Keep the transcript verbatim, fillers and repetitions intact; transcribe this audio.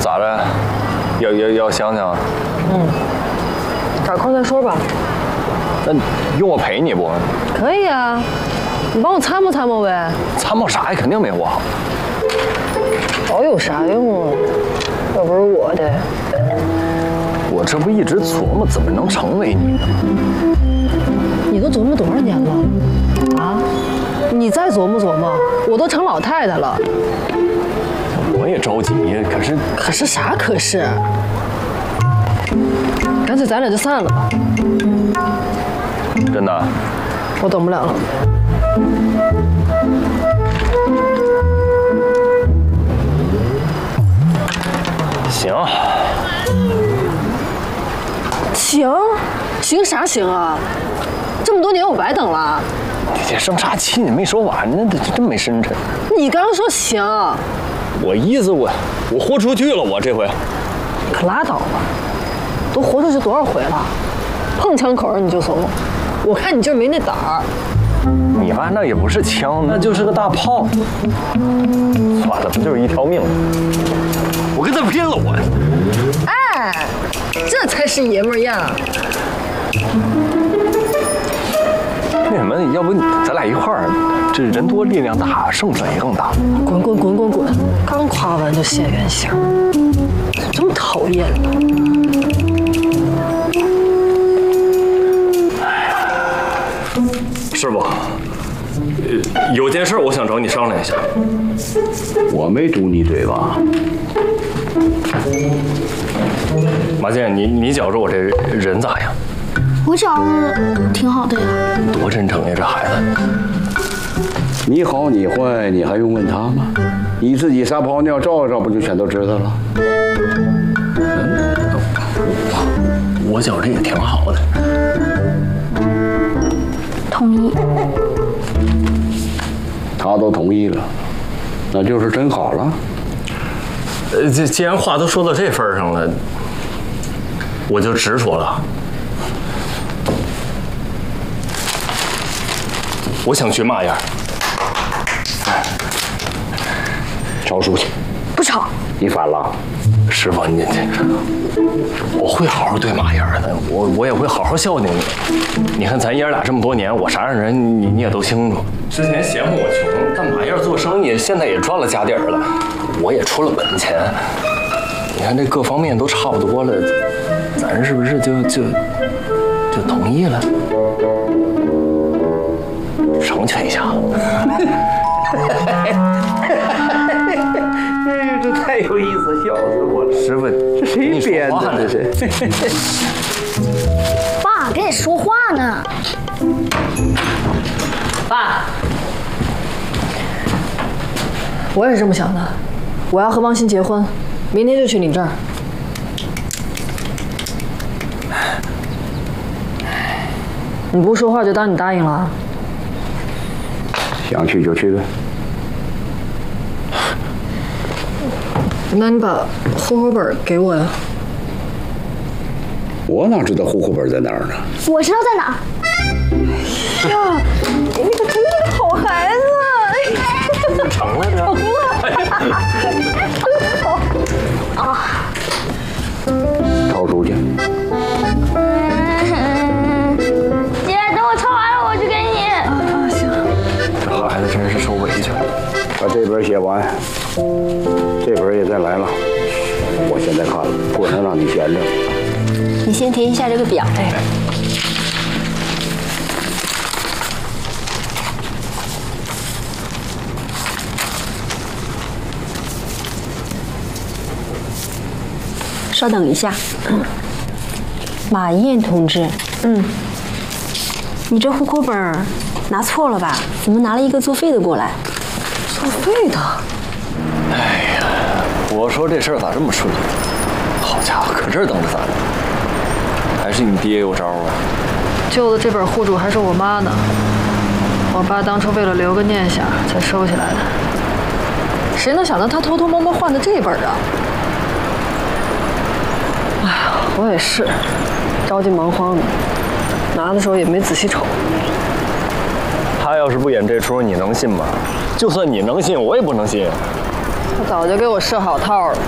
咋着？要要要想想？ 嗯，找空再说吧。 那用我陪你不？ 可以啊，你帮我参谋参谋呗。 参谋啥呀？肯定没我好。 好有啥用啊？又不是我的。 我这不一直琢磨怎么能成为你呢？ 你都琢磨多少年了？啊？你再琢磨琢磨，我都成老太太了。 我也着急，可是可是啥？可是？干脆咱俩就散了吧。 真的？ 我等不了了。 行。 行？行啥行啊？这么多年我白等了。 你生啥气？你没说完呢，这真没深沉。 你刚刚说行。 我意思我我豁出去了，我这回。 可拉倒吧，都豁出去多少回了，碰枪口你就怂，我看你就是没那胆儿。 你爸那也不是枪，那就是个大炮。算了，不就是一条命？我跟他拼了，我。 哎，这才是爷们儿样。 那什么，要不咱俩一块儿，这人多力量大，胜算也更大。 滚滚滚滚滚！刚夸完就现原形，这么讨厌呢？ 师傅，呃，有件事我想找你商量一下。 我没堵你嘴巴。 马健，你你觉着我这人咋样？ 我觉着挺好的呀。 多真诚呀，这孩子。 你好你坏，你还用问他吗？你自己撒泡尿照一照，不就全都知道了？ 嗯，我我觉着也挺好的。 同意。 他都同意了，那就是真好了。 呃，这既然话都说到这份上了，我就直说了。我想学嘛样？ 抄书去。 不抄。 你反了。 师傅，你我会好好对马燕的，我我也会好好孝敬你。你看咱爷俩这么多年，我啥样人你你也都清楚。之前嫌乎我穷，但马燕做生意现在也赚了家底儿了，我也出了本钱。你看这各方面都差不多了，咱是不是就就就同意了？成全一下。 这太有意思，笑死我了！ 师傅， 这谁编的？这是。 爸，跟你说话呢。 爸，我也是这么想的，我要和王鑫结婚，明天就去领证。你不说话就当你答应了。 想去就去呗。 那你把户口本给我呀。 我哪知道户口本在哪儿呢？ 我知道在哪儿。 哎呀，你可真是好孩子！ 成了这。 成了。 啊。 抄书去。 姐，等我抄完了我就给你。 啊，行。 这孩子真是受委屈了。 把这本写完，这本也再来了。我现在看了，不能让你闲着。 你先填一下这个表。 哎。 稍等一下。嗯。马燕同志。 嗯。 你这户口本拿错了吧？怎么拿了一个作废的过来？ 作废的。 哎呀，我说这事儿咋这么顺利？好家伙，可这儿等着咱呢。还是你爹有招啊？ 旧的这本户主还是我妈呢。我爸当初为了留个念想才收起来的。谁能想到他偷偷摸摸换的这本啊？哎呀，我也是，着急忙慌的，拿的时候也没仔细瞅。 他要是不演这出，你能信吗？就算你能信，我也不能信。 他早就给我设好套了，